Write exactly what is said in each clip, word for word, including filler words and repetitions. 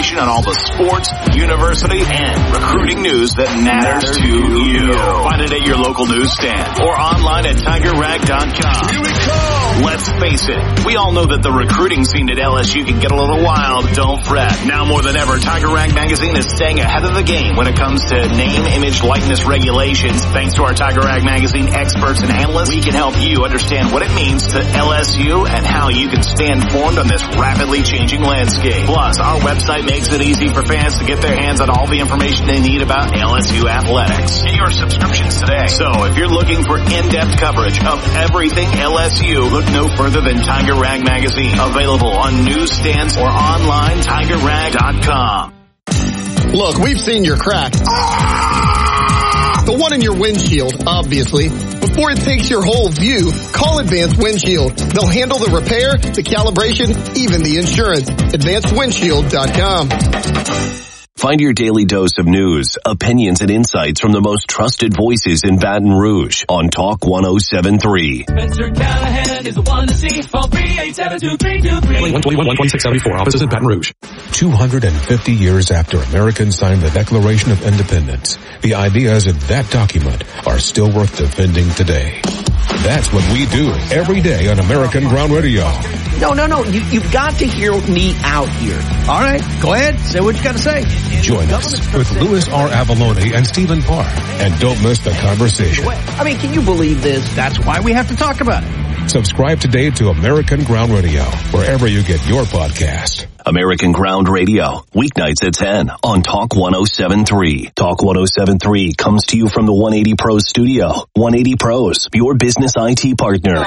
information on all the sports, university, and recruiting news that matters to you. Find it at your local newsstand or online at tiger rag dot com. Here we come. Let's face it, we all know that the recruiting scene at L S U can get a little wild. Don't fret. Now more than ever, Tiger Rag Magazine is staying ahead of the game when it comes to name, image, likeness regulations. Thanks to our Tiger Rag Magazine experts and analysts, we can help you understand what it means to L S U and how you can stay informed on this rapidly changing landscape. Plus, our website makes it easy for fans to get their hands on all the information they need about L S U athletics. Get your subscriptions today. So if you're looking for in-depth coverage of everything L S U, look no further than Tiger Rag Magazine. Available on newsstands or online, tiger rag dot com. Look, we've seen your crack. Ah! The one in your windshield, obviously. Before it takes your whole view, call Advanced Windshield. They'll handle the repair, the calibration, even the insurance. advanced windshield dot com. Find your daily dose of news, opinions, and insights from the most trusted voices in Baton Rouge on Talk one oh seven point three. Mister Callahan is the one to see. Call three eight seven two three two three. one twenty-one, one twenty-six seventy-four. Offices in Baton Rouge. two hundred fifty years after Americans signed the Declaration of Independence, the ideas in that document are still worth defending today. That's what we do every day on American Ground Radio. No, no, no. You, you've got to hear me out here. All right. Go ahead. Say what you got to say. Join us with Louis R. Avalone and Stephen Parr. And don't miss the conversation. I mean, can you believe this? That's why we have to talk about it. Subscribe today to American Ground Radio, wherever you get your podcast. American Ground Radio, weeknights at ten on Talk one oh seven point three. Talk one oh seven point three comes to you from the one eighty Pros studio. one eighty Pros, your business I T partner.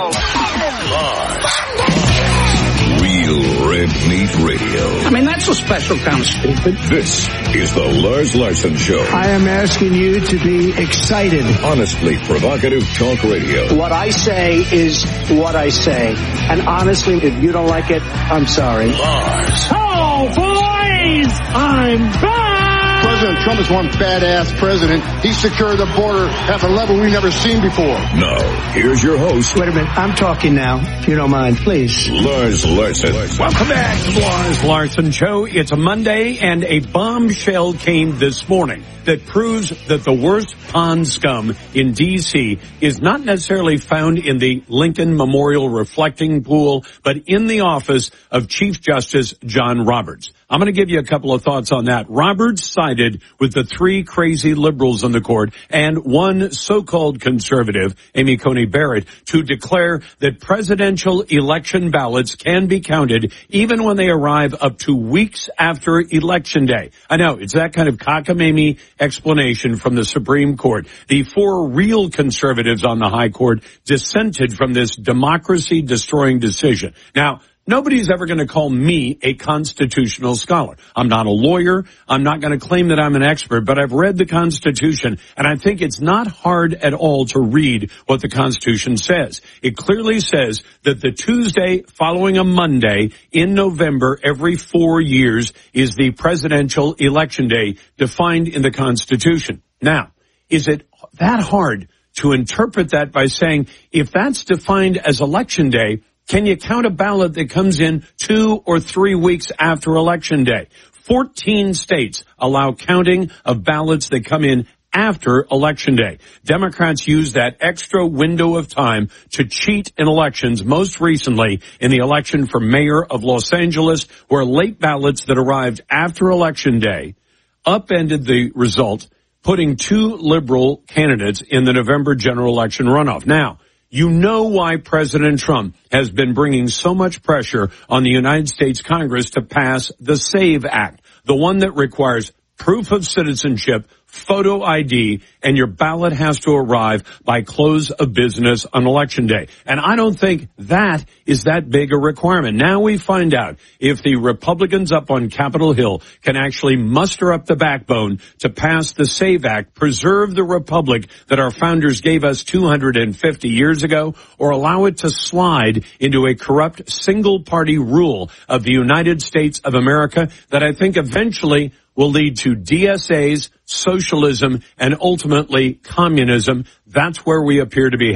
Real Red Meat Radio. I mean, that's a special kind of stupid. This is the Lars Larson Show. I am asking you to be excited. Honestly provocative talk radio. What I say is what I say. And honestly, if you don't like it, I'm sorry. Lars. Oh, boys! I'm back! President Trump is one badass president. He secured the border at a level we've never seen before. Now, here's your host. Wait a minute. I'm talking now, if you don't mind, please. Lars Larson. Welcome back to the Lars Larson Show. It's a Monday, and a bombshell came this morning that proves that the worst pond scum in D C is not necessarily found in the Lincoln Memorial reflecting pool, but in the office of Chief Justice John Roberts. I'm going to give you a couple of thoughts on that. Roberts sided with the three crazy liberals on the court and one so-called conservative, Amy Coney Barrett, to declare that presidential election ballots can be counted even when they arrive up to weeks after Election Day. I know, it's that kind of cockamamie explanation from the Supreme Court. The four real conservatives on the high court dissented from this democracy-destroying decision. Now, nobody's ever going to call me a constitutional scholar. I'm not a lawyer. I'm not going to claim that I'm an expert, but I've read the Constitution, and I think it's not hard at all to read what the Constitution says. It clearly says that the Tuesday following a Monday in November every four years is the presidential election day defined in the Constitution. Now, is it that hard to interpret that by saying if that's defined as election day, can you count a ballot that comes in two or three weeks after Election Day? fourteen states allow counting of ballots that come in after Election Day. Democrats use that extra window of time to cheat in elections, most recently in the election for mayor of Los Angeles, where late ballots that arrived after Election Day upended the result, putting two liberal candidates in the November general election runoff. Now, you know why President Trump has been bringing so much pressure on the United States Congress to pass the SAVE Act, the one that requires proof of citizenship, photo I D, and your ballot has to arrive by close of business on Election Day. And I don't think that is that big a requirement. Now we find out if the Republicans up on Capitol Hill can actually muster up the backbone to pass the SAVE Act, preserve the republic that our founders gave us two hundred fifty years ago, or allow it to slide into a corrupt single-party rule of the United States of America that I think eventually will lead to D S As, socialism, and ultimately communism. That's where we appear to be headed.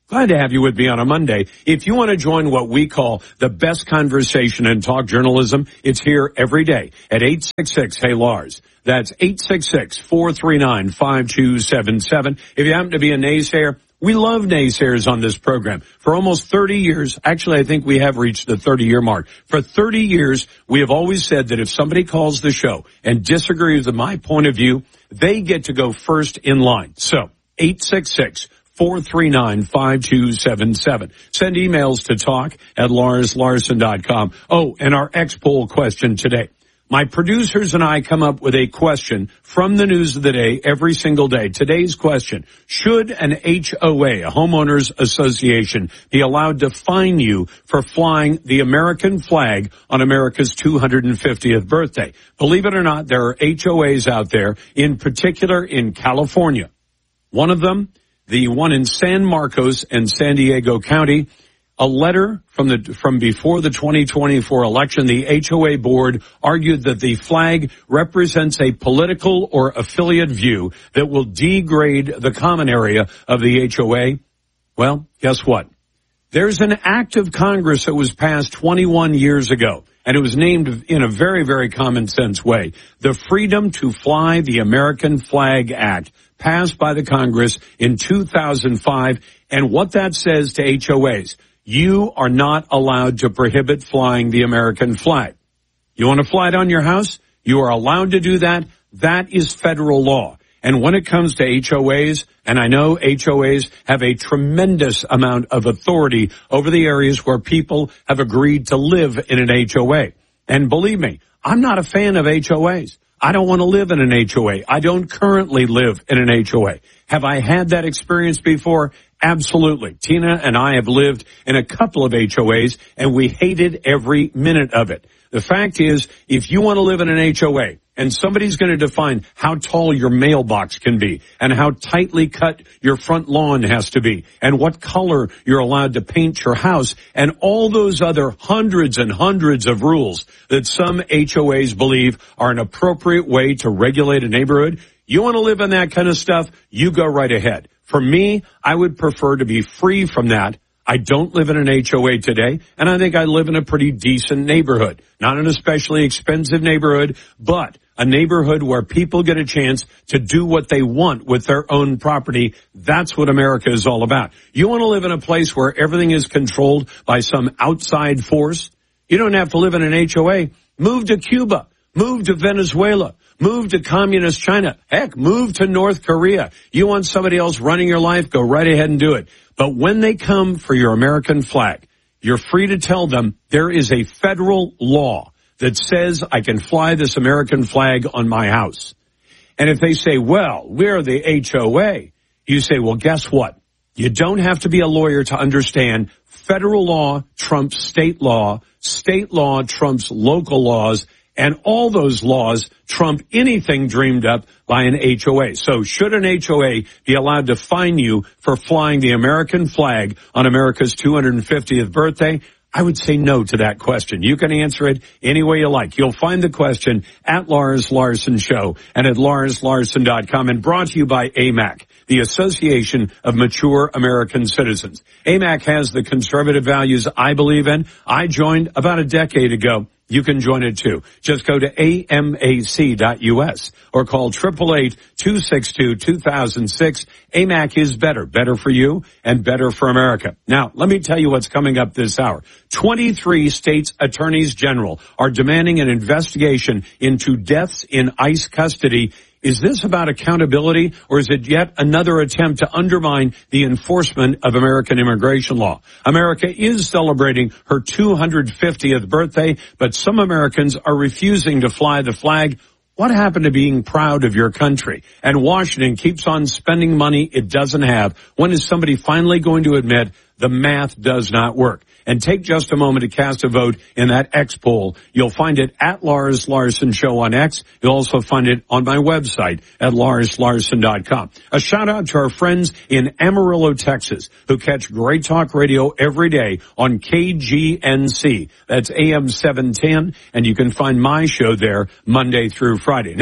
Glad to have you with me on a Monday. If you want to join what we call the best conversation in talk journalism, it's here every day at eight six six, hey Lars. That's eight six six, four three nine, five two seven seven. If you happen to be a naysayer, we love naysayers on this program. For almost thirty years, actually I think we have reached the thirty-year mark. For thirty years, we have always said that if somebody calls the show and disagrees with my point of view, they get to go first in line. So, eight six six, four three nine, five two seven seven. Send emails to talk at lars larson dot com. Oh, and our X-Poll question today. My producers and I come up with a question from the news of the day every single day. Today's question, should an H O A, a homeowners association, be allowed to fine you for flying the American flag on America's two hundred fiftieth birthday? Believe it or not, there are H O As out there, in particular in California. One of them, the one in San Marcos and San Diego County, a letter from the from before the twenty twenty-four election, the H O A board argued that the flag represents a political or affiliate view that will degrade the common area of the H O A. Well, guess what? There's an act of Congress that was passed twenty-one years ago, and it was named in a very, very common sense way, the Freedom to Fly the American Flag Act, passed by the Congress in two thousand five. And what that says to H O As, you are not allowed to prohibit flying the American flag. You want to fly it on your house? You are allowed to do that. That is federal law. And when it comes to H O As, and I know H O As have a tremendous amount of authority over the areas where people have agreed to live in an H O A. And believe me, I'm not a fan of H O As. I don't want to live in an H O A. I don't currently live in an H O A. Have I had that experience before? Absolutely. Tina and I have lived in a couple of H O As, and we hated every minute of it. The fact is, if you want to live in an H O A, and somebody's going to define how tall your mailbox can be, and how tightly cut your front lawn has to be, and what color you're allowed to paint your house, and all those other hundreds and hundreds of rules that some H O As believe are an appropriate way to regulate a neighborhood, you want to live in that kind of stuff, you go right ahead. For me, I would prefer to be free from that. I don't live in an H O A today, and I think I live in a pretty decent neighborhood. Not an especially expensive neighborhood, but a neighborhood where people get a chance to do what they want with their own property. That's what America is all about. You want to live in a place where everything is controlled by some outside force? You don't have to live in an H O A. Move to Cuba. Move to Venezuela. Move to communist China. Heck, move to North Korea. You want somebody else running your life? Go right ahead and do it. But when they come for your American flag, you're free to tell them there is a federal law that says I can fly this American flag on my house. And if they say, well, we're the H O A, you say, well, guess what? You don't have to be a lawyer to understand federal law trumps state law, state law trumps local laws, and all those laws trump anything dreamed up by an H O A. So should an H O A be allowed to fine you for flying the American flag on America's two hundred fiftieth birthday? I would say no to that question. You can answer it any way you like. You'll find the question at Lars Larson Show and at lars larson dot com, and brought to you by A M A C, the Association of Mature American Citizens. A M A C has the conservative values I believe in. I joined about a decade ago. You can join it too. Just go to A M A C dot U S or call eight eight eight, two six two, two thousand six. A M A C is better. Better for you and better for America. Now, let me tell you what's coming up this hour. twenty-three states' attorneys general are demanding an investigation into deaths in ICE custody. Is this about accountability, or is it yet another attempt to undermine the enforcement of American immigration law? America is celebrating her two hundred fiftieth birthday, but some Americans are refusing to fly the flag. What happened to being proud of your country? And Washington keeps on spending money it doesn't have. When is somebody finally going to admit the math does not work? And take just a moment to cast a vote in that X poll. You'll find it at Lars Larson Show on X. You'll also find it on my website at lars larson dot com. A shout out to our friends in Amarillo, Texas, who catch Great Talk Radio every day on K G N C. That's A M seven ten, and you can find my show there Monday through Friday. Now,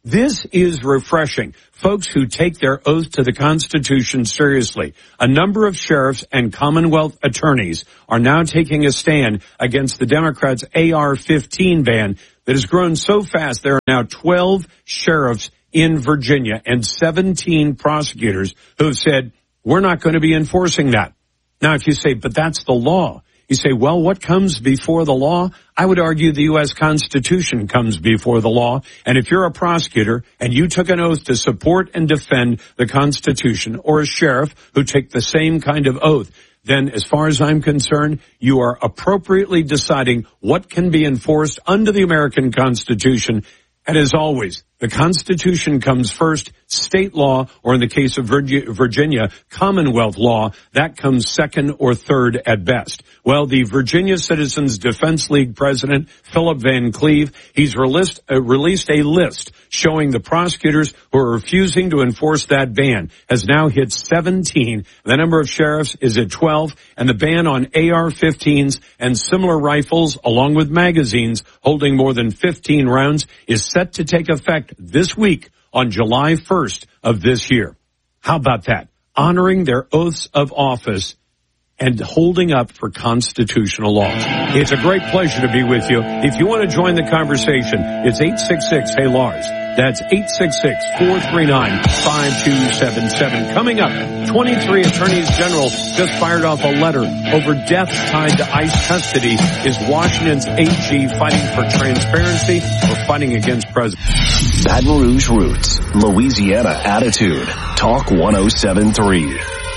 This is refreshing. Folks who take their oath to the Constitution seriously. A number of sheriffs and Commonwealth attorneys are now taking a stand against the Democrats' A R fifteen ban that has grown so fast. There are now twelve sheriffs in Virginia and seventeen prosecutors who have said, we're not going to be enforcing that. Now, if you say, but that's the law. You say, well, what comes before the law? I would argue the U S Constitution comes before the law. And if you're a prosecutor and you took an oath to support and defend the Constitution, or a sheriff who took the same kind of oath, then as far as I'm concerned, you are appropriately deciding what can be enforced under the American Constitution. And as always, the Constitution comes first, state law, or in the case of Virginia, Commonwealth law, that comes second or third at best. Well, the Virginia Citizens Defense League president, Philip Van Cleve, he's released, uh, released a list showing the prosecutors who are refusing to enforce that ban has now hit seventeen. The number of sheriffs is at twelve, and the ban on A R fifteens and similar rifles, along with magazines holding more than fifteen rounds, is set to take effect this week on July first of this year. How about that? Honoring their oaths of office and holding up for constitutional laws. It's a great pleasure to be with you. If you want to join the conversation, it's eight six six, hey Lars. That's eight six six, four three nine, five two seven seven. Coming up, twenty-three attorneys general just fired off a letter over deaths tied to ICE custody. Is Washington's A G fighting for transparency or fighting against president? Baton Rouge roots, Louisiana attitude. Talk one oh seven three.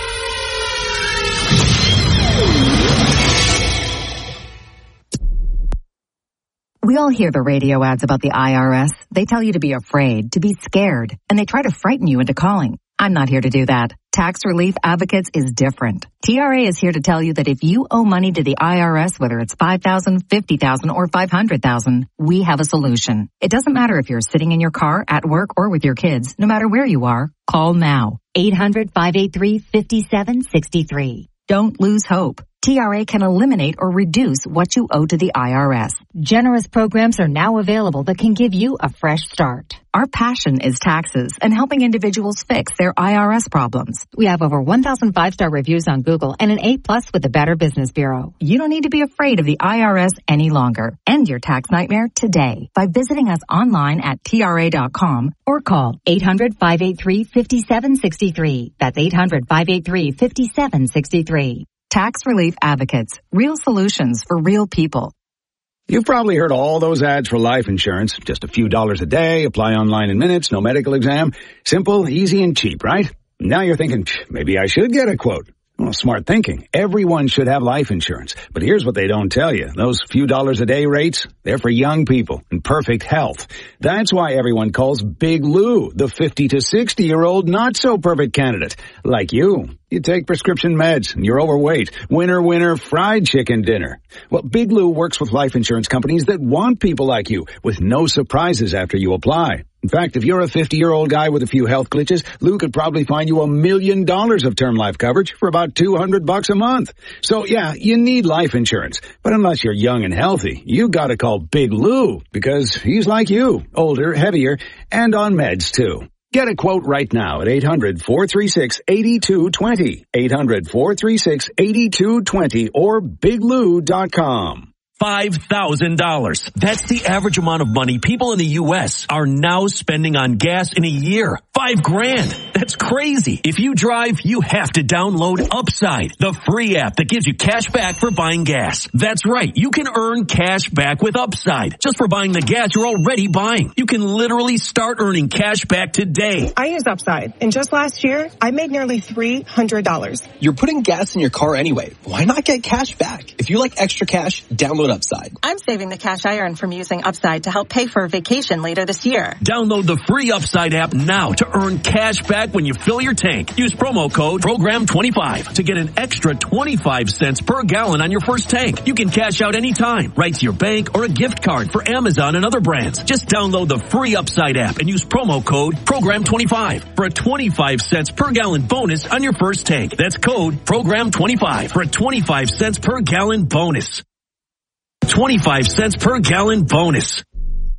We all hear the radio ads about the I R S. They tell you to be afraid, to be scared, and they try to frighten you into calling. I'm not here to do that. Tax Relief Advocates is different. T R A is here to tell you that if you owe money to the I R S, whether it's five thousand dollars, fifty thousand dollars, or five hundred thousand dollars, we have a solution. It doesn't matter if you're sitting in your car, at work, or with your kids. No matter where you are, call now. eight hundred, five eight three, five seven six three. Don't lose hope. T R A can eliminate or reduce what you owe to the I R S. Generous programs are now available that can give you a fresh start. Our passion is taxes and helping individuals fix their I R S problems. We have over one thousand five-star reviews on Google and an A plus with the Better Business Bureau. You don't need to be afraid of the I R S any longer. End your tax nightmare today by visiting us online at T R A dot com or call eight hundred, five eight three, five seven six three. That's eight hundred, five eight three, five seven six three. Tax Relief Advocates. Real solutions for real people. You've probably heard all those ads for life insurance. Just a few dollars a day, apply online in minutes, no medical exam. Simple, easy, and cheap, right? Now you're thinking, maybe I should get a quote. Well, smart thinking. Everyone should have life insurance. But here's what they don't tell you. Those few dollars a day rates, they're for young people in perfect health. That's why everyone calls Big Lou the fifty to sixty year old not so perfect candidate. Like you. You take prescription meds and you're overweight. Winner, winner, fried chicken dinner. Well, Big Lou works with life insurance companies that want people like you with no surprises after you apply. In fact, if you're a fifty-year-old guy with a few health glitches, Lou could probably find you a million dollars of term life coverage for about two hundred bucks a month. So yeah, you need life insurance. But unless you're young and healthy, you gotta call Big Lou because he's like you, older, heavier, and on meds too. Get a quote right now at eight hundred, four three six, eight two two zero, eight hundred, four three six, eight two two zero, or big lou dot com. five thousand dollars. That's the average amount of money people in the U S are now spending on gas in a year. Five grand. That's crazy. If you drive, you have to download Upside, the free app that gives you cash back for buying gas. That's right. You can earn cash back with Upside just for buying the gas you're already buying. You can literally start earning cash back today. I use Upside, and just last year, I made nearly three hundred dollars. You're putting gas in your car anyway. Why not get cash back? If you like extra cash, download Upside. I'm saving the cash I earn from using Upside to help pay for a vacation later this year. Download the free Upside app now to earn cash back when you fill your tank. Use promo code program twenty-five to get an extra twenty-five cents per gallon on your first tank. You can cash out anytime, right to your bank or a gift card for Amazon and other brands. Just download the free Upside app and use promo code program twenty-five for a twenty-five cents per gallon bonus on your first tank. That's code program twenty-five for a twenty-five cents per gallon bonus. twenty-five cents per gallon bonus.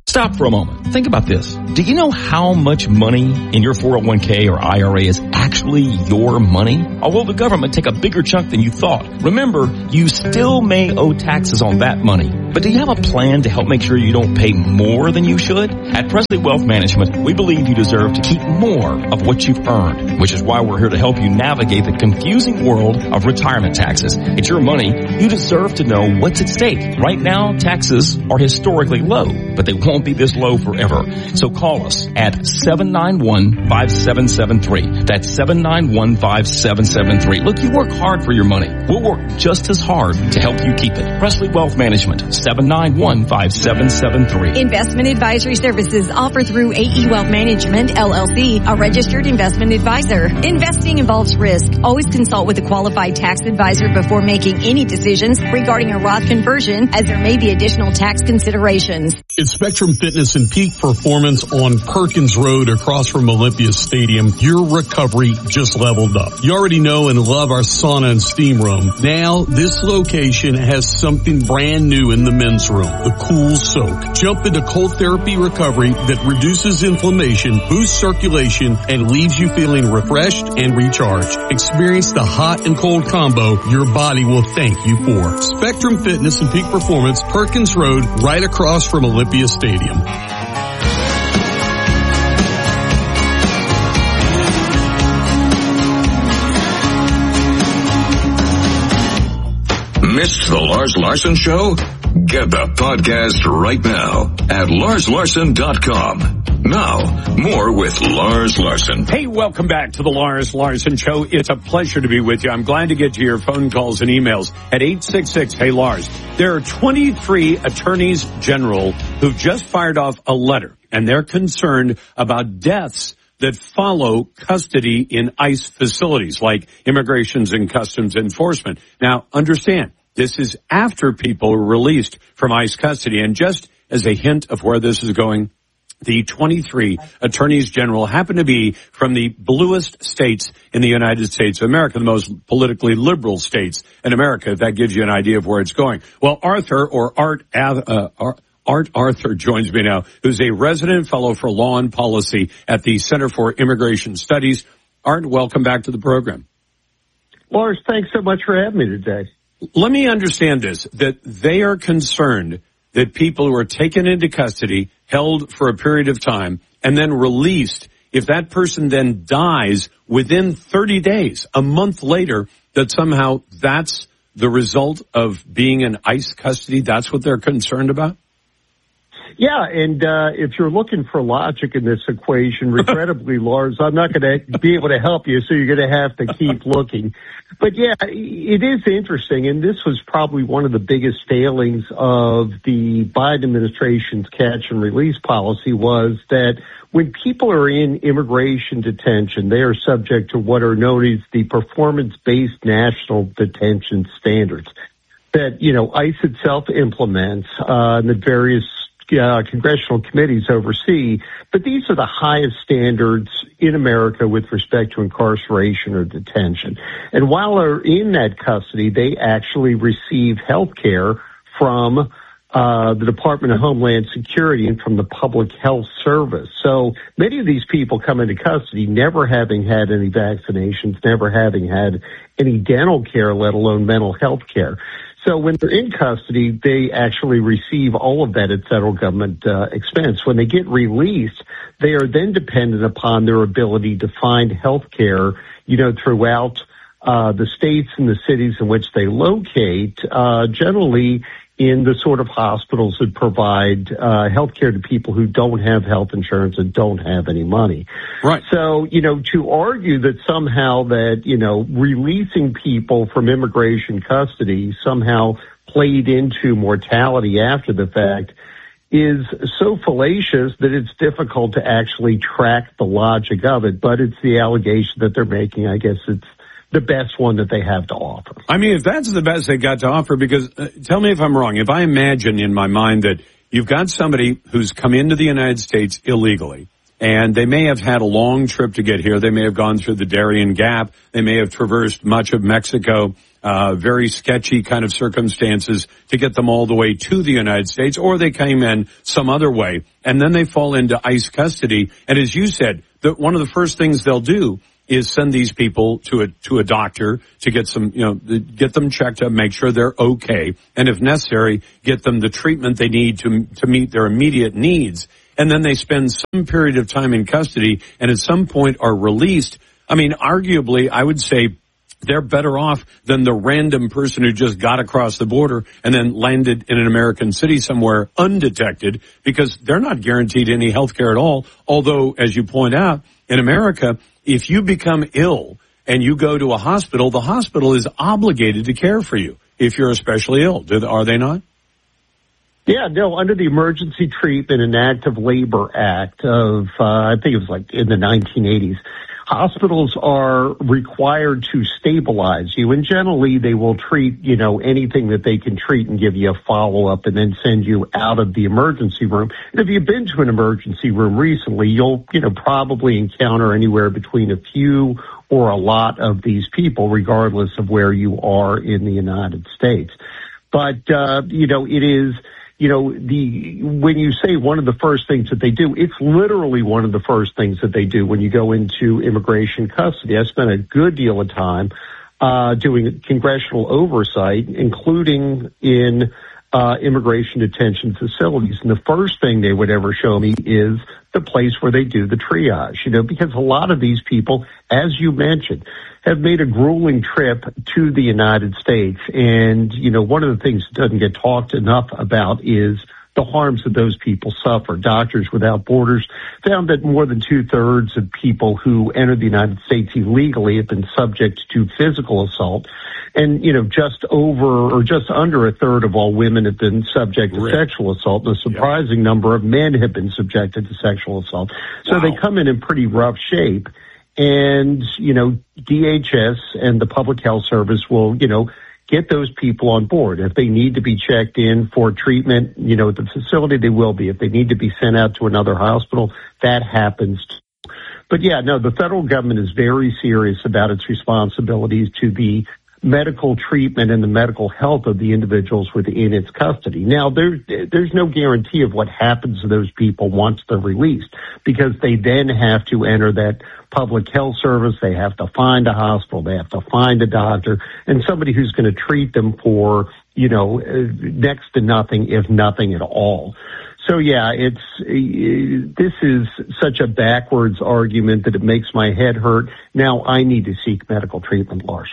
Stop for a moment. Think about this. Do you know how much money in your four oh one k or I R A is actually your money? Or will the government take a bigger chunk than you thought? Remember, you still may owe taxes on that money. But do you have a plan to help make sure you don't pay more than you should? At Presley Wealth Management, we believe you deserve to keep more of what you've earned, which is why we're here to help you navigate the confusing world of retirement taxes. It's your money. You deserve to know what's at stake. Right now, taxes are historically low, but they won't be this low forever. So call us at seven nine one, five seven seven three. That's seven nine one, five seven seven three. Look, you work hard for your money. We'll work just as hard to help you keep it. Presley Wealth Management, seven nine one, five seven seven three. Investment advisory services offered through A E Wealth Management, L L C, a registered investment advisor. Investing involves risk. Always consult with a qualified tax advisor before making any decisions regarding a Roth conversion, as there may be additional tax considerations. It's Spectrum Fitness and Peak Performance on Perkins Road across from Olympia Stadium. Your recovery just leveled up. You already know and love our sauna and steam room. Now, this location has something brand new in the men's room, the Cool Soak. Jump into cold therapy recovery that reduces inflammation, boosts circulation, and leaves you feeling refreshed and recharged. Experience the hot and cold combo your body will thank you for. Spectrum Fitness and Peak Performance, Perkins Road, right across from Olympia Stadium. Missed the Lars Larson Show? Get the podcast right now at lars larson dot com. Now, more with Lars Larson. Hey, welcome back to the Lars Larson Show. It's a pleasure to be with you. I'm glad to get to your phone calls and emails at eight six six, hey Lars. There are twenty-three attorneys general who've just fired off a letter, and they're concerned about deaths that follow custody in ICE facilities like Immigrations and Customs Enforcement. Now, understand, this is after people are released from ICE custody. And just as a hint of where this is going, the twenty-three attorneys general happen to be from the bluest states in the United States of America, the most politically liberal states in America. That gives you an idea of where it's going. Well, Arthur, or Art, uh, Art Arthur joins me now, who's a resident fellow for law and policy at the Center for Immigration Studies. Art, welcome back to the program. Lars, thanks so much for having me today. Let me understand this, that they are concerned that people who are taken into custody, held for a period of time, and then released, if that person then dies within thirty days, a month later, that somehow that's the result of being in ICE custody. That's what they're concerned about? Yeah, and uh if you're looking for logic in this equation, regrettably, Lars, I'm not going to be able to help you, so you're going to have to keep looking. But yeah, it is interesting, and this was probably one of the biggest failings of the Biden administration's catch and release policy, was that when people are in immigration detention, they are subject to what are known as the performance-based national detention standards that, you know, ICE itself implements, uh, and the various Uh, congressional committees oversee, but these are the highest standards in America with respect to incarceration or detention. And while they're in that custody, they actually receive health care from uh the Department of Homeland Security and from the Public Health Service. So many of these people come into custody never having had any vaccinations, never having had any dental care, let alone mental health care. So when they're in custody, they actually receive all of that at federal government uh, expense. When they get released, they are then dependent upon their ability to find health care, you know, throughout uh, the states and the cities in which they locate, uh, generally in the sort of hospitals that provide uh, health care to people who don't have health insurance and don't have any money. Right. So, you know, to argue that somehow that, you know, releasing people from immigration custody somehow played into mortality after the fact is so fallacious that it's difficult to actually track the logic of it. But it's the allegation that they're making. I guess it's the best one that they have to offer. I mean, if that's the best they got to offer, because uh, tell me if I'm wrong. If I imagine in my mind that you've got somebody who's come into the United States illegally, and they may have had a long trip to get here. They may have gone through the Darien Gap. They may have traversed much of Mexico, uh, very sketchy kind of circumstances to get them all the way to the United States, or they came in some other way, and then they fall into ICE custody. And as you said, the, one of the first things they'll do is send these people to a to a doctor to get some, you know, get them checked up, make sure they're okay, and if necessary, get them the treatment they need to to meet their immediate needs. And then they spend some period of time in custody, and at some point are released. I mean, arguably, I would say they're better off than the random person who just got across the border and then landed in an American city somewhere undetected, because they're not guaranteed any health care at all. Although, as you point out, in America, if you become ill and you go to a hospital, the hospital is obligated to care for you if you're especially ill. Do, are they not? Yeah, no, under the Emergency Treatment and Active Labor Act of, uh, I think it was like in the nineteen eighties, hospitals are required to stabilize you, and generally they will treat, you know, anything that they can treat and give you a follow-up and then send you out of the emergency room. And if you've been to an emergency room recently, you'll, you know, probably encounter anywhere between a few or a lot of these people, regardless of where you are in the United States. But, uh, you know, it is... You know, the, when you say one of the first things that they do, it's literally one of the first things that they do when you go into immigration custody. I spent a good deal of time, uh, doing congressional oversight, including in, uh, immigration detention facilities. And the first thing they would ever show me is the place where they do the triage, you know, because a lot of these people, as you mentioned, have made a grueling trip to the United States. And, you know, one of the things that doesn't get talked enough about is the harms that those people suffer. Doctors Without Borders found that more than two-thirds of people who enter the United States illegally have been subject to physical assault. And, you know, just over or just under a third of all women have been subject to right. sexual assault. And a surprising yeah. number of men have been subjected to sexual assault. So wow. they come in in pretty rough shape. And, you know, D H S and the Public Health Service will, you know, get those people on board. If they need to be checked in for treatment, you know, at the facility, they will be. If they need to be sent out to another hospital, that happens too. But yeah, no, the federal government is very serious about its responsibilities to the medical treatment and the medical health of the individuals within its custody. Now, there, there's no guarantee of what happens to those people once they're released, because they then have to enter that public health service. They have to find a hospital. They have to find a doctor and somebody who's going to treat them for, you know, next to nothing, if nothing at all. So yeah, it's, uh, this is such a backwards argument that it makes my head hurt. Now I need to seek medical treatment, Lars.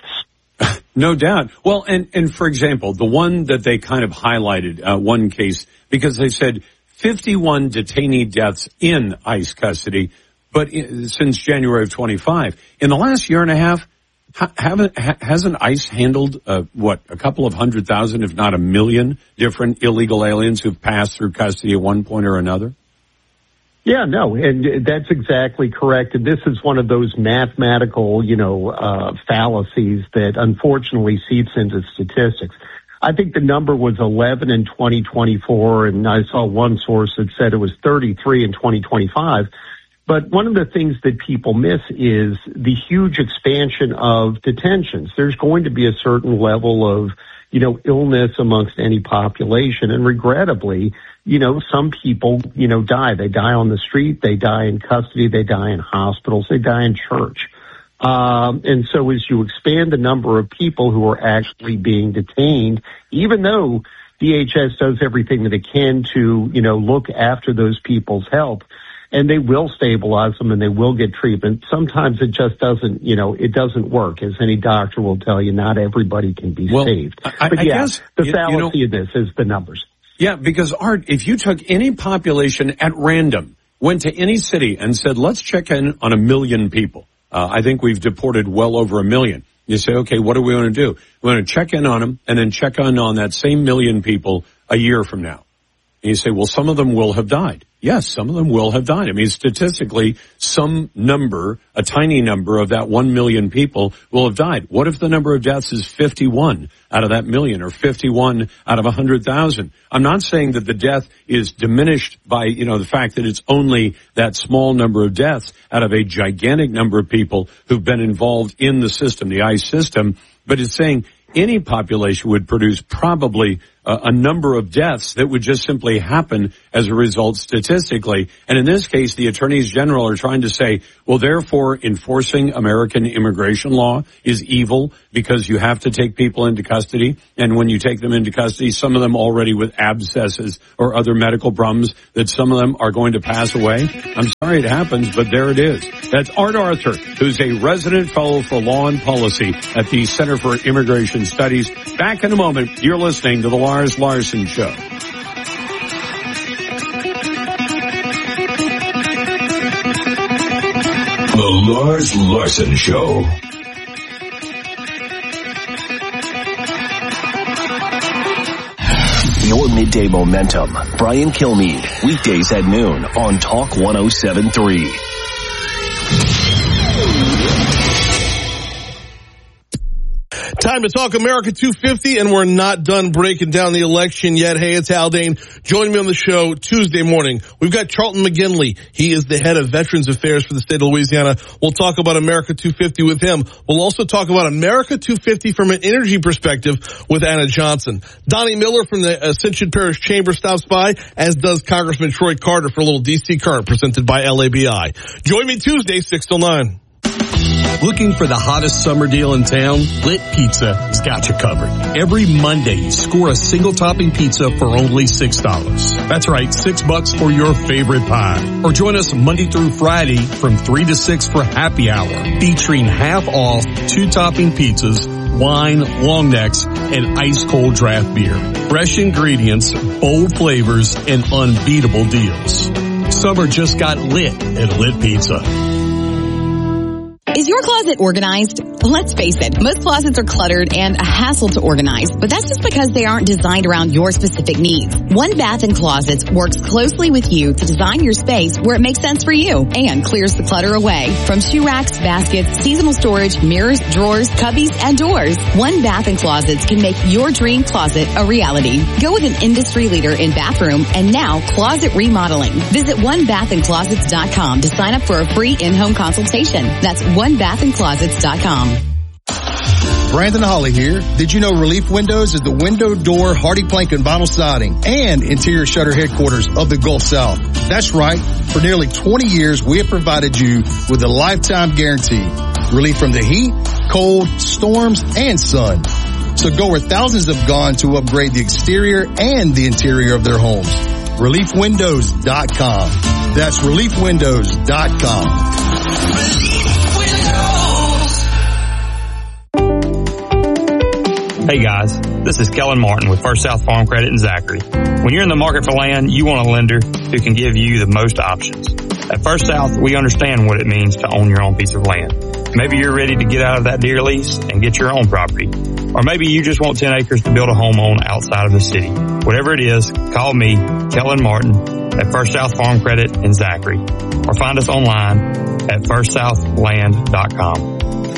No doubt. Well, and, and for example, the one that they kind of highlighted, uh, one case, because they said fifty-one detainee deaths in ICE custody, but in, since January of twenty-five. In the last year and a half, ha, haven't, ha, hasn't ICE handled, uh, what, a couple of hundred thousand, if not a million, different illegal aliens who've passed through custody at one point or another? Yeah, no, and that's exactly correct. And this is one of those mathematical, you know, uh, fallacies that unfortunately seeps into statistics. I think the number was eleven in twenty twenty-four, and I saw one source that said it was thirty-three in twenty twenty-five. But one of the things that people miss is the huge expansion of detentions. There's going to be a certain level of, you know, illness amongst any population. And regrettably, you know, some people, you know, die. They die on the street. They die in custody. They die in hospitals. They die in church. Um, and so as you expand the number of people who are actually being detained, even though D H S does everything that it can to, you know, look after those people's health, and they will stabilize them and they will get treatment, sometimes it just doesn't, you know, it doesn't work. As any doctor will tell you, not everybody can be well, saved. I, but I yeah, guess, the you, fallacy you know, of this is the numbers. Yeah, because Art, if you took any population at random, went to any city and said, let's check in on a million people. Uh, I think we've deported well over a million. You say, okay, what do we want to do? We want to check in on them and then check in on that same million people a year from now. And you say, well, some of them will have died. yes, some of them will have died. I mean, statistically, some number, a tiny number of that one million people will have died. What if the number of deaths is fifty-one out of that million or fifty-one out of one hundred thousand? I'm not saying that the death is diminished by, you know, the fact that it's only that small number of deaths out of a gigantic number of people who've been involved in the system, the ICE system, but it's saying any population would produce probably uh, a number of deaths that would just simply happen as a result statistically. And in this case, the attorneys general are trying to say, well, therefore, enforcing American immigration law is evil because you have to take people into custody. And when you take them into custody, some of them already with abscesses or other medical problems, that some of them are going to pass away. I'm sorry it happens, but there it is. That's Art Arthur, who's a resident fellow for law and policy at the Center for Immigration Studies. Back in a moment. You're listening to the Lars Larson Show. The Lars Larson Show. Your midday momentum. Brian Kilmeade. Weekdays at noon on Talk one oh seven point three. Time to talk America two fifty, and we're not done breaking down the election yet. Hey, it's Haldane. Join me on the show Tuesday morning. We've got Charlton McGinley. He is the head of Veterans Affairs for the state of Louisiana. We'll talk about America two fifty with him. We'll also talk about America two fifty from an energy perspective with Anna Johnson. Donnie Miller from the Ascension Parish Chamber stops by, as does Congressman Troy Carter for a little D C Current presented by L A B I. Join me Tuesday, six till nine. Looking for the hottest summer deal in town? Lit Pizza has got you covered. Every Monday, score a single topping pizza for only six dollars. That's right, six bucks for your favorite pie. Or join us Monday through Friday from three to six for happy hour, featuring half off two topping pizzas, wine, long necks, and ice cold draft beer. Fresh ingredients, bold flavors, and unbeatable deals. Summer just got lit at Lit Pizza. Is your closet organized? Let's face it, most closets are cluttered and a hassle to organize, but that's just because they aren't designed around your specific needs. One Bath and Closets works closely with you to design your space where it makes sense for you and clears the clutter away. From shoe racks, baskets, seasonal storage, mirrors, drawers, cubbies, and doors, One Bath and Closets can make your dream closet a reality. Go with an industry leader in bathroom and now closet remodeling. Visit one bath and closets dot com to sign up for a free in-home consultation. That's one bath and closets dot com. Brandon Holly here. Did you know Relief Windows is the window, door, hardy plank, and vinyl siding and interior shutter headquarters of the Gulf South? That's right. For nearly twenty years, we have provided you with a lifetime guarantee. Relief from the heat, cold, storms, and sun. So go where thousands have gone to upgrade the exterior and the interior of their homes. relief windows dot com. That's relief windows dot com. Hey guys, this is Kellen Martin with First South Farm Credit in Zachary. When you're in the market for land, you want a lender who can give you the most options. At First South, we understand what it means to own your own piece of land. Maybe you're ready to get out of that deer lease and get your own property. Or maybe you just want ten acres to build a home on outside of the city. Whatever it is, call me, Kellen Martin, at First South Farm Credit in Zachary. Or find us online at first south land dot com.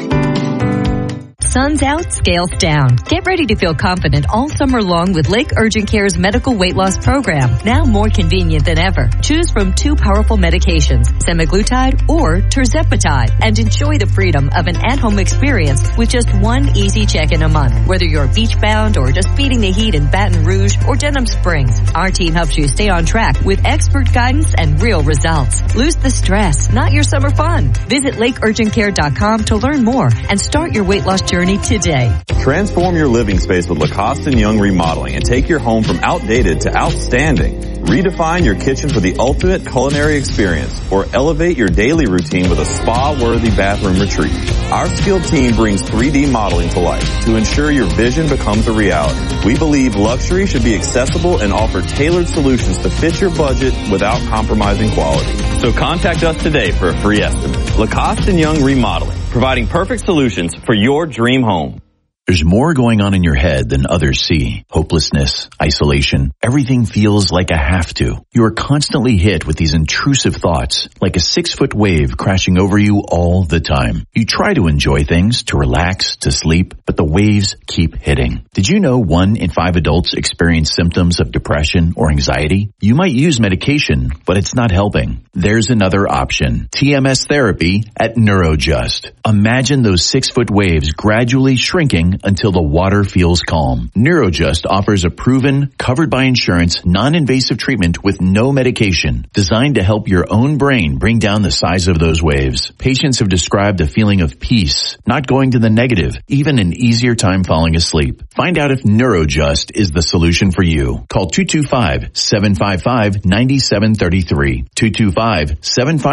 Sun's out, scales down. Get ready to feel confident all summer long with Lake Urgent Care's medical weight loss program, now more convenient than ever. Choose from two powerful medications, semaglutide or tirzepatide, and enjoy the freedom of an at-home experience with just one easy check-in a month. Whether you're beach-bound or just beating the heat in Baton Rouge or Denham Springs, our team helps you stay on track with expert guidance and real results. Lose the stress, not your summer fun. Visit lake urgent care dot com to learn more and start your weight loss journey today. Transform your living space with Lacoste and Young Remodeling and take your home from outdated to outstanding. Redefine your kitchen for the ultimate culinary experience or elevate your daily routine with a spa-worthy bathroom retreat. Our skilled team brings three D modeling to life to ensure your vision becomes a reality. We believe luxury should be accessible and offer tailored solutions to fit your budget without compromising quality. So contact us today for a free estimate. Lacoste and Young Remodeling, providing perfect solutions for your dream home. There's more going on in your head than others see. Hopelessness, isolation, everything feels like a have to. You are constantly hit with these intrusive thoughts, like a six-foot wave crashing over you all the time. You try to enjoy things, to relax, to sleep, but the waves keep hitting. Did you know one in five adults experience symptoms of depression or anxiety? You might use medication, but it's not helping. There's another option. T M S therapy at Neurojust. Imagine those six-foot waves gradually shrinking until the water feels calm. Neurojust offers a proven, covered by insurance, non-invasive treatment with no medication, designed to help your own brain bring down the size of those waves. Patients have described a feeling of peace, not going to the negative, even an easier time falling asleep. Find out if Neurojust is the solution for you. Call two two five, seven five five, nine seven three three. two two five, seven five five